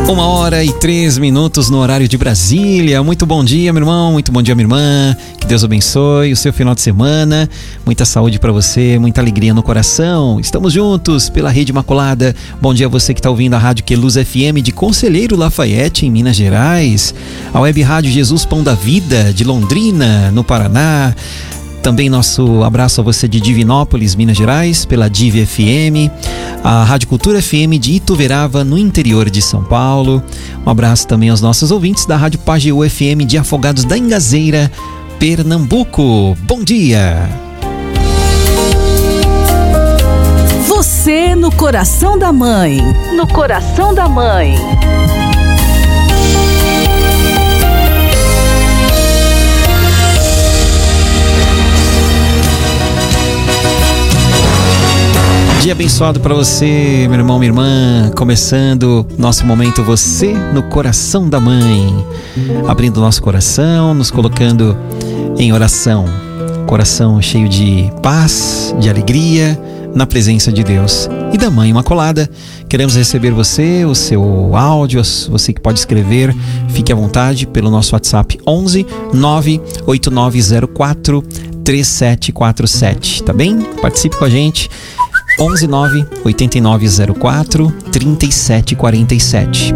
1h03 no horário de Brasília. Muito bom dia, meu irmão, muito bom dia, minha irmã. Que Deus abençoe o seu final de semana. Muita saúde para você, muita alegria no coração. Estamos juntos pela Rede Imaculada. Bom dia a você que está ouvindo a Rádio Queluz FM de Conselheiro Lafayette, em Minas Gerais. A Web Rádio Jesus Pão da Vida, de Londrina, no Paraná. Também nosso abraço a você de Divinópolis, Minas Gerais, pela Div FM, a Rádio Cultura FM de Ituverava, no interior de São Paulo. Um abraço também aos nossos ouvintes da Rádio Pajeú FM de Afogados da Ingazeira, Pernambuco. Bom dia! Você no coração da mãe. No coração da mãe. Dia abençoado para você, meu irmão, minha irmã. Começando nosso momento Você no Coração da Mãe. Abrindo nosso coração, nos colocando em oração. Coração cheio de paz, de alegria, na presença de Deus e da Mãe Imaculada. Queremos receber você, o seu áudio, você que pode escrever, fique à vontade pelo nosso WhatsApp 11 98904 3747, tá bem? Participe com a gente. 11 9 8904 3747.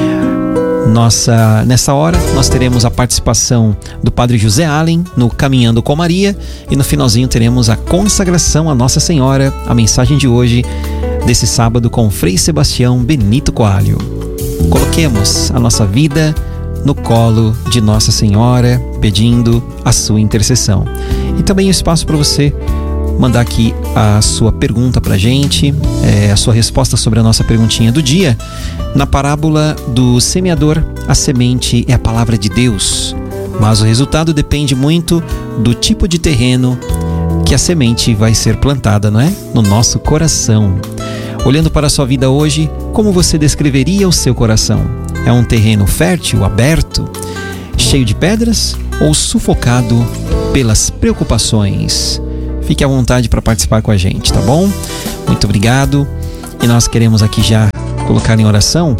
Nessa hora nós teremos a participação do Padre José Allen no Caminhando com Maria, e no finalzinho teremos a consagração a Nossa Senhora, a mensagem de hoje, desse sábado, com Frei Sebastião Benito Coalho. Coloquemos a nossa vida no colo de Nossa Senhora, pedindo a sua intercessão. E também o espaço para você mandar aqui a sua pergunta pra gente, a sua resposta sobre a nossa perguntinha do dia. Na parábola do semeador, a semente é a palavra de Deus, mas o resultado depende muito do tipo de terreno que a semente vai ser plantada, não é? No nosso coração. Olhando para a sua vida hoje, como você descreveria o seu coração? É um terreno fértil, aberto, cheio de pedras, ou sufocado pelas preocupações? Fique à vontade para participar com a gente, tá bom? Muito obrigado. E nós queremos aqui já colocar em oração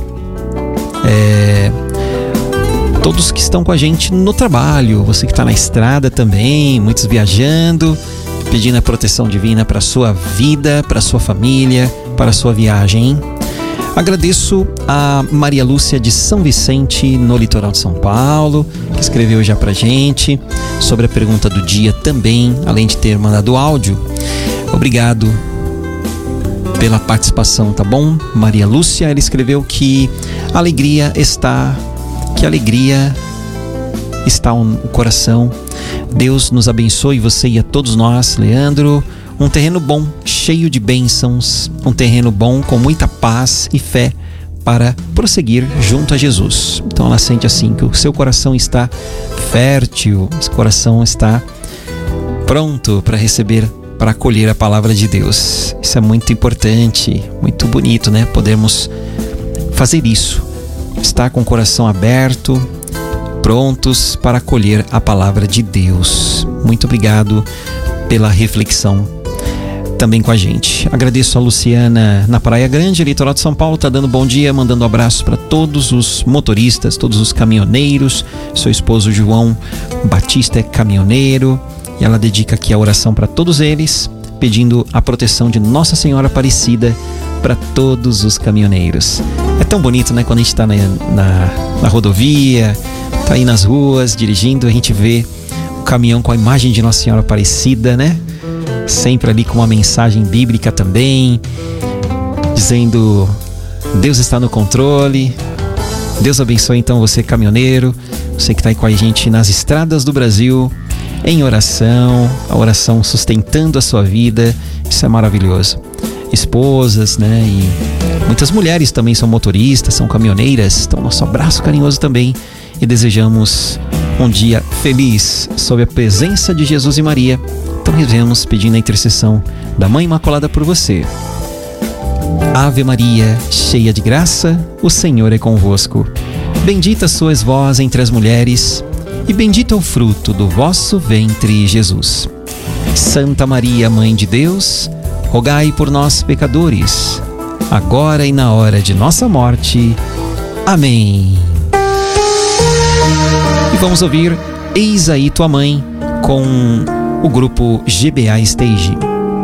todos que estão com a gente no trabalho, você que está na estrada também, muitos viajando, pedindo a proteção divina para a sua vida, para a sua família, para a sua viagem, hein? Agradeço a Maria Lúcia de São Vicente, no litoral de São Paulo, que escreveu já pra gente sobre a pergunta do dia também, além de ter mandado áudio. Obrigado pela participação, tá bom? Maria Lúcia, ela escreveu que a alegria está no coração. Deus nos abençoe, você e a todos nós. Leandro, um terreno bom, cheio de bênçãos, um terreno bom com muita paz e fé para prosseguir junto a Jesus. Então ela sente assim que o seu coração está fértil, o coração está pronto para receber, para acolher a palavra de Deus. Isso é muito importante, muito bonito, né? Podermos fazer isso, estar com o coração aberto, prontos para acolher a palavra de Deus. Muito obrigado pela reflexão também com a gente. Agradeço a Luciana na Praia Grande, litoral de São Paulo, tá dando bom dia, mandando abraços para todos os motoristas, todos os caminhoneiros. Seu esposo João Batista é caminhoneiro e ela dedica aqui a oração para todos eles, pedindo a proteção de Nossa Senhora Aparecida para todos os caminhoneiros. É tão bonito, né? Quando a gente está na rodovia, tá aí nas ruas dirigindo, a gente vê o caminhão com a imagem de Nossa Senhora Aparecida, né? Sempre ali com uma mensagem bíblica também, dizendo: Deus está no controle. Deus abençoe então você, caminhoneiro, você que está aí com a gente nas estradas do Brasil, em oração, a oração sustentando a sua vida. Isso é maravilhoso. Esposas, né? E muitas mulheres também são motoristas, são caminhoneiras. Então nosso abraço carinhoso também, e desejamos um dia feliz sob a presença de Jesus e Maria. Então rezemos pedindo a intercessão da Mãe Imaculada por você. Ave Maria, cheia de graça, o Senhor é convosco. Bendita sois vós entre as mulheres, e bendito é o fruto do vosso ventre, Jesus. Santa Maria, Mãe de Deus, rogai por nós, pecadores, agora e na hora de nossa morte. Amém. E vamos ouvir Eis Aí Tua Mãe com o grupo GBA Stage.